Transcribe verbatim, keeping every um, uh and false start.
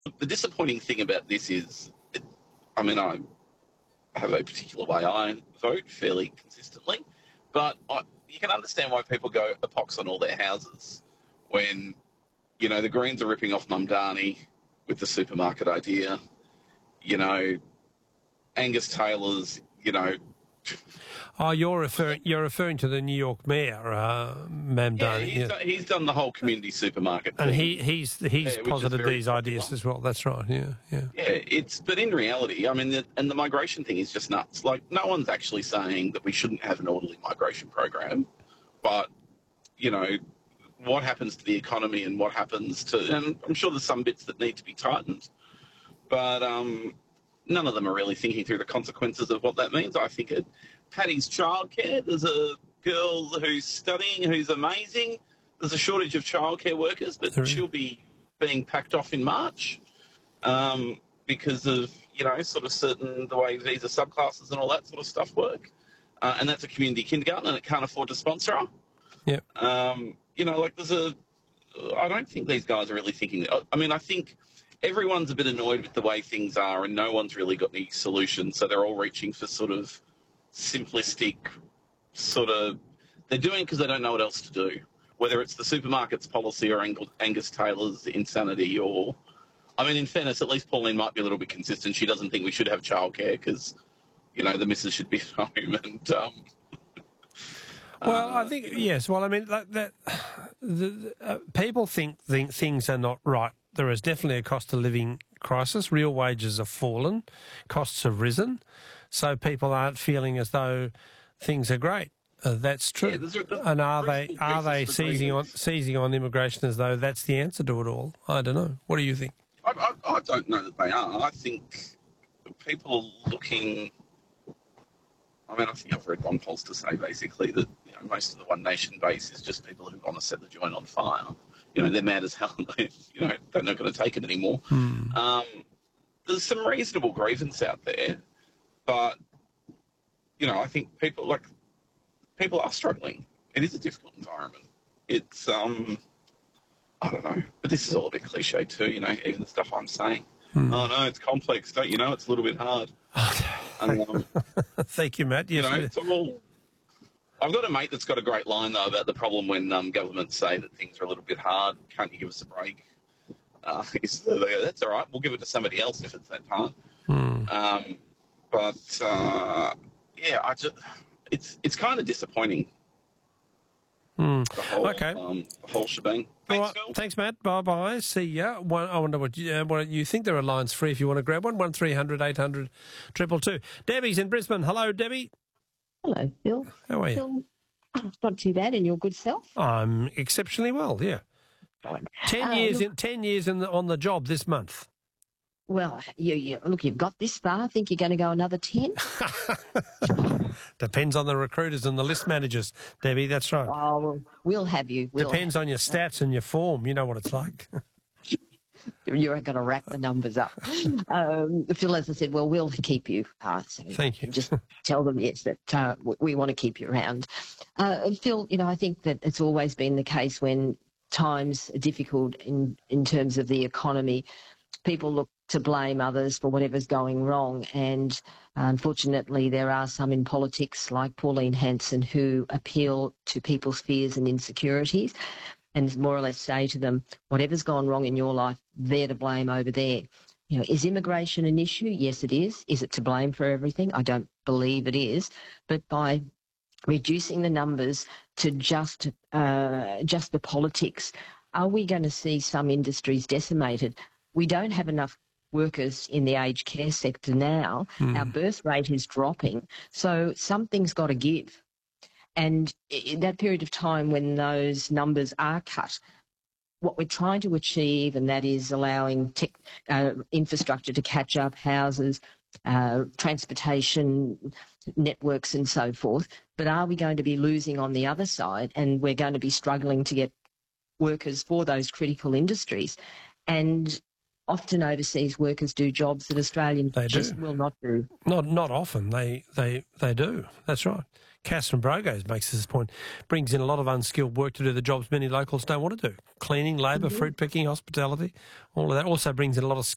the disappointing thing about this is, it, I mean, I have a particular way I vote fairly consistently, but I, you can understand why people go a pox on all their houses when, you know, the Greens are ripping off Mumdani with the supermarket idea. You know, Angus Taylor's, you know... Oh, you're referring you're referring to the New York mayor, uh, Mamdani. Yeah, he's, yeah. Done, he's done the whole community supermarket thing. And he, he's he's yeah, posited these popular. ideas as well. That's right, yeah, yeah. Yeah, it's... But in reality, I mean, the, and the migration thing is just nuts. Like, no one's actually saying that we shouldn't have an orderly migration program, but, you know, what happens to the economy and what happens to... And I'm sure there's some bits that need to be tightened, but um, none of them are really thinking through the consequences of what that means. I think it... Paddy's childcare, there's a girl who's studying who's amazing. There's a shortage of childcare workers, but There is. she'll be being packed off in March um, because of, you know, sort of certain, the way visa subclasses and all that sort of stuff work. Uh, and that's a community kindergarten and it can't afford to sponsor her. Yep. Um, you know, like there's a... I don't think these guys are really thinking... I mean, I think everyone's a bit annoyed with the way things are and no one's really got any solutions, so they're all reaching for sort of simplistic sort of... They're doing it because they don't know what else to do, whether it's the supermarket's policy or Angus Taylor's insanity or... I mean, in fairness, at least Pauline might be a little bit consistent. She doesn't think we should have childcare because, you know, the missus should be at home and... Um, Well, I think, yes. Well, I mean, that, that the, the, uh, people think, think things are not right. There is definitely a cost of living crisis. Real wages have fallen. Costs have risen. So people aren't feeling as though things are great. Uh, that's true. Yeah, there's a- there's and are they are they for seizing on grievance. seizing on immigration as though that's the answer to it all? I don't know. What do you think? I, I, I don't know that they are. I think people are looking... I mean, I think I've read one pollster say basically that, you know, most of the One Nation base is just people who want to set the joint on fire. You know, they're mad as hell. They, you know, they're not going to take it anymore. Hmm. Um, there's some reasonable grievance out there, but, you know, I think people, like, people are struggling. It is a difficult environment. It's, um, I don't know, but this is all a bit cliche too, you know, even the stuff I'm saying. Hmm. Oh, no, it's complex, don't you know? It's a little bit hard. And, um, Thank you, Matt. you Yes, know, it's all... I've got a mate that's got a great line, though, about the problem when um, governments say that things are a little bit hard. Can't you give us a break? Uh, he's, they go, that's all right. We'll give it to somebody else if it's that hard. Hmm. Um, but, uh, yeah, I just... It's, it's kind of disappointing, Hmm. the whole, Okay. um, the whole shebang. All Thanks, right. Phil. Thanks, Matt. Bye-bye. See ya. One, I wonder what you, uh, what you think. There are lines free if you want to grab one. one three hundred eight hundred two two two. Debbie's in Brisbane. Hello, Debbie. Hello, Phil. How are you? Phil, oh, not too bad, and your good self. I'm exceptionally well, yeah. Right. Ten Uh, years look- in, ten years in the, on the job this month. Well, you, you, look, you've got this far. I think you're going to go another ten. Depends on the recruiters and the list managers, Debbie, that's right. Oh, well, we'll have you. We'll Depends on your stats and your form. You know what it's like. You're going to rack the numbers up. um, Phil, as I said, well, we'll keep you. Uh, so Thank you. Just tell them, yes, that uh, w- we want to keep you around. Uh, Phil, you know, I think that it's always been the case when times are difficult in, in terms of the economy, people look to blame others for whatever's going wrong. And unfortunately, there are some in politics like Pauline Hanson who appeal to people's fears and insecurities and more or less say to them, whatever's gone wrong in your life, they're to blame over there. You know, is immigration an issue? Yes, it is. Is it to blame for everything? I don't believe it is. But by reducing the numbers to just uh, just the politics, are we going to see some industries decimated? We don't have enough workers in the aged care sector now. Mm. Our birth rate is dropping. So something's got to give. And in that period of time when those numbers are cut, what we're trying to achieve, and that is allowing tech, uh, infrastructure to catch up, houses, uh, transportation networks and so forth. But are we going to be losing on the other side, and we're going to be struggling to get workers for those critical industries? And often overseas workers do jobs that Australians They just do. will not do. Not not often. They they they do. That's right. Cass from Brogos makes this point. Brings in a lot of unskilled work to do the jobs many locals don't want to do. Cleaning, labour, Mm-hmm. fruit picking, hospitality, all of that. Also brings in a lot of